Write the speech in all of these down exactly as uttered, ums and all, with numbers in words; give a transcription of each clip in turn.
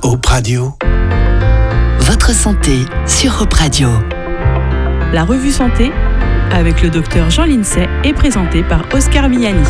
Hope Radio. Votre santé sur Hope Radio. La revue santé avec le docteur Jean Lincey est présentée par Oscar Miani.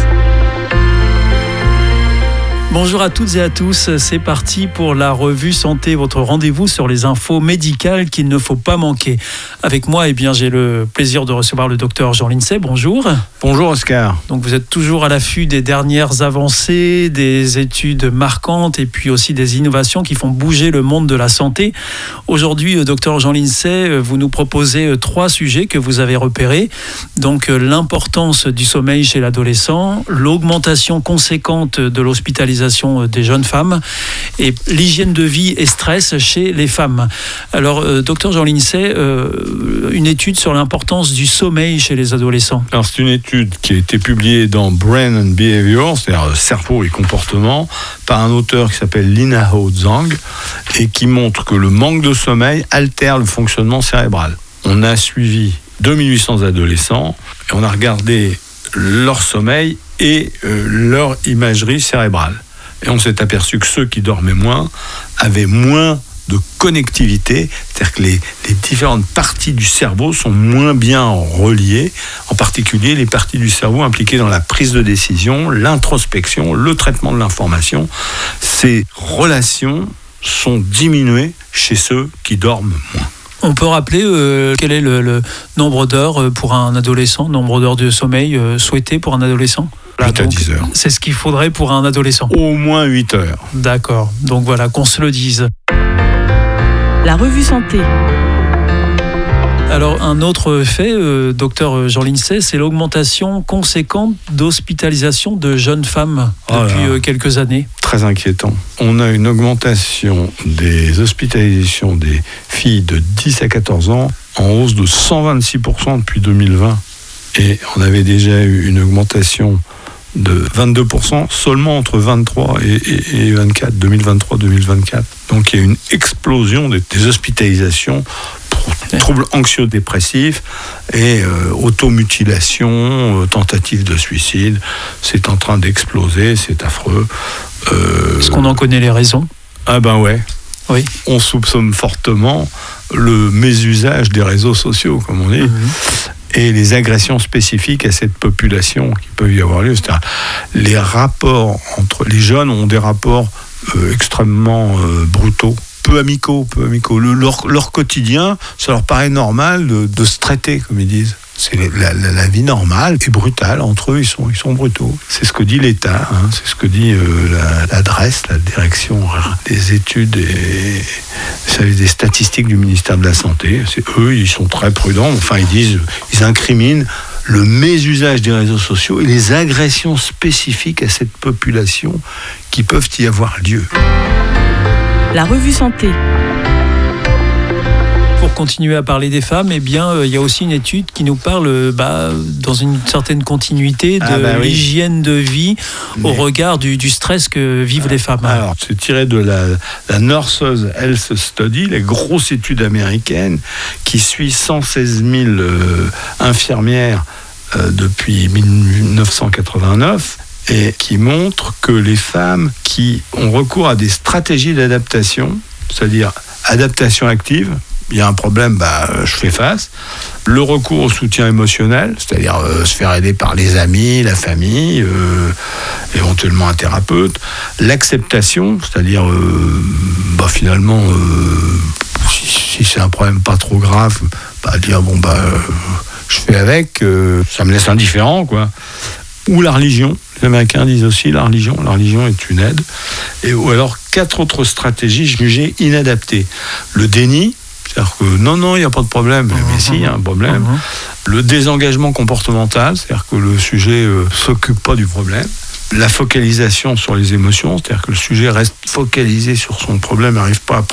Bonjour à toutes et à tous, c'est parti pour la revue santé, votre rendez-vous sur les infos médicales qu'il ne faut pas manquer. Avec moi, eh bien, j'ai le plaisir de recevoir le docteur Jean Lincey. Bonjour. Bonjour Oscar. Donc vous êtes toujours à l'affût des dernières avancées, des études marquantes et puis aussi des innovations qui font bouger le monde de la santé. Aujourd'hui, docteur Jean Lincey, vous nous proposez trois sujets que vous avez repérés. Donc l'importance du sommeil chez l'adolescent, l'augmentation conséquente de l'hospitalisation des jeunes femmes et l'hygiène de vie et stress chez les femmes. Alors, euh, docteur Jean Lincey, euh, une étude sur l'importance du sommeil chez les adolescents. Alors, c'est une étude qui a été publiée dans Brain and Behavior, c'est-à-dire cerveau et comportement, par un auteur qui s'appelle Lina Ho Zhang et qui montre que le manque de sommeil altère le fonctionnement cérébral. On a suivi deux mille huit cents adolescents et on a regardé leur sommeil et euh, leur imagerie cérébrale. Et on s'est aperçu que ceux qui dormaient moins avaient moins de connectivité, c'est-à-dire que les, les différentes parties du cerveau sont moins bien reliées, en particulier les parties du cerveau impliquées dans la prise de décision, l'introspection, le traitement de l'information. Ces relations sont diminuées chez ceux qui dorment moins. On peut rappeler euh, quel est le, le nombre d'heures pour un adolescent, nombre d'heures de sommeil euh, souhaité pour un adolescent ? huit à dix heures. C'est ce qu'il faudrait pour un adolescent. Au moins huit heures. D'accord. Donc voilà, qu'on se le dise. La revue santé. Alors, un autre fait, euh, docteur Jean Lincey, c'est l'augmentation conséquente d'hospitalisation de jeunes femmes depuis oh là, euh, quelques années. Très inquiétant. On a une augmentation des hospitalisations des filles de dix à quatorze ans en hausse de cent vingt-six pour cent depuis deux mille vingt. Et on avait déjà eu une augmentation de vingt-deux pour cent seulement entre vingt-trois et, et, et vingt-quatre, deux mille vingt-trois deux mille vingt-quatre. Donc il y a une explosion des, des hospitalisations pour troubles anxio-dépressifs et euh, automutilation, euh, tentative de suicide. C'est en train d'exploser, c'est affreux. Euh, Est-ce qu'on en connaît les raisons ? Ah ben ouais. Oui. On soupçonne fortement le mésusage des réseaux sociaux, comme on dit. Mmh. Et les agressions spécifiques à cette population qui peuvent y avoir lieu. C'est-à-dire, les rapports entre les jeunes ont des rapports euh, extrêmement euh, brutaux, peu amicaux, peu amicaux. Le, leur, leur quotidien, ça leur paraît normal de, de se traiter, comme ils disent. C'est la, la, la vie normale et brutale. Entre eux, ils sont, ils sont brutaux. C'est ce que dit l'État, hein, c'est ce que dit euh, la, la D R E S, la direction des études et ça, des statistiques du ministère de la Santé. C'est eux, ils sont très prudents. Enfin, ils disent, ils incriminent le mésusage des réseaux sociaux et les agressions spécifiques à cette population qui peuvent y avoir lieu. La revue santé. Pour continuer à parler des femmes, eh bien, euh, il y a aussi une étude qui nous parle, euh, bah, dans une certaine continuité, de ah bah oui. l'hygiène de vie Mais... au regard du, du stress que vivent ah, les femmes. Alors, c'est tiré de la, la Nurses Health Study, la grosse étude américaine qui suit cent seize mille euh, infirmières euh, depuis dix-neuf cent quatre-vingt-neuf et qui montre que les femmes qui ont recours à des stratégies d'adaptation, c'est-à-dire adaptation active, il y a un problème, bah, je fais face. Le recours au soutien émotionnel, c'est-à-dire euh, se faire aider par les amis, la famille, euh, éventuellement un thérapeute. L'acceptation, c'est-à-dire euh, bah, finalement, euh, si, si c'est un problème pas trop grave, bah, dire bon bah euh, je fais avec, euh, ça me laisse indifférent, quoi. Ou la religion. Les Américains disent aussi la religion. La religion est une aide. Et, ou alors quatre autres stratégies jugées inadaptées. Le déni. C'est-à-dire que non, non, il n'y a pas de problème, mais mmh. si, il y a un problème. Mmh. Le désengagement comportemental, c'est-à-dire que le sujet ne euh, s'occupe pas du problème. La focalisation sur les émotions, c'est-à-dire que le sujet reste focalisé sur son problème, n'arrive pas à prendre de la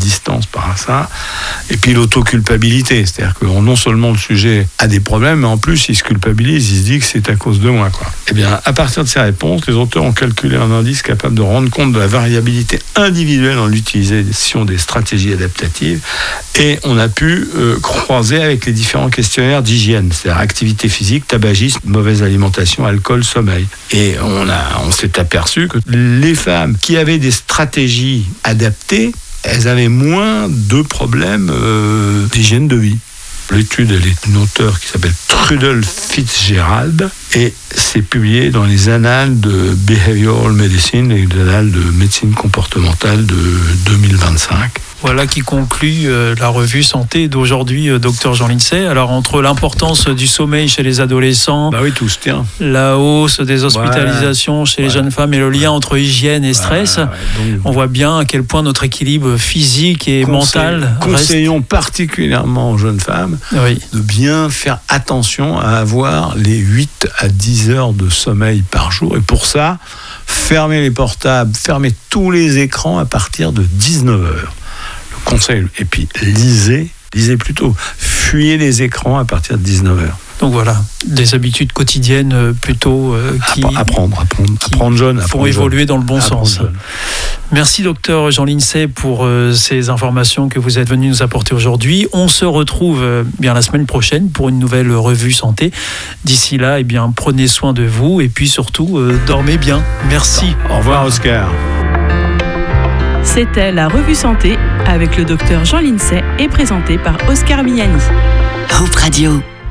distance par ça. Et puis l'autoculpabilité, c'est-à-dire que non seulement le sujet a des problèmes, mais en plus il se culpabilise, il se dit que c'est à cause de moi, quoi. Eh bien, à partir de ces réponses, les auteurs ont calculé un indice capable de rendre compte de la variabilité individuelle dans l'utilisation des stratégies adaptatives, et on a pu euh, croiser avec les différents questionnaires d'hygiène, c'est-à-dire activité physique, tabagisme, mauvaise alimentation, alcool, sommeil. Et on a, on s'est aperçu que les femmes qui avaient des stratégies adaptées, elles avaient moins de problèmes euh, d'hygiène de vie. L'étude, elle est d'une auteure qui s'appelle Trudel Fitzgerald, et c'est publié dans les annales de Behavioral Medicine et les annales de médecine comportementale de deux mille vingt-cinq. Voilà qui conclut euh, la revue santé d'aujourd'hui, euh, docteur Jean Lincey. Alors, entre l'importance du sommeil chez les adolescents, bah oui, tout se tient. La hausse des hospitalisations voilà. chez les voilà. jeunes femmes et le lien entre hygiène et stress, voilà. Donc, on voit bien à quel point notre équilibre physique et conseil, mental conseillons reste... particulièrement aux jeunes femmes oui. de bien faire attention à avoir les huit à dix heures de sommeil par jour. Et pour ça, fermez les portables, fermez tous les écrans à partir de dix-neuf heures. Conseil, et puis lisez, lisez plutôt, fuyez les écrans à partir de dix-neuf heures. Donc voilà, des habitudes quotidiennes plutôt euh, qui apprendre, apprendre, qui apprendre jeune, font apprendre évoluer jeune. dans le bon apprendre sens. Jeune. Merci docteur Jean Lincey pour euh, ces informations que vous êtes venu nous apporter aujourd'hui. On se retrouve euh, bien la semaine prochaine pour une nouvelle revue santé. D'ici là, eh bien prenez soin de vous et puis surtout euh, dormez bien. Merci. Au revoir Oscar. C'était la revue santé avec le docteur Jean Lincey et présenté par Oscar Miani. Hope Radio.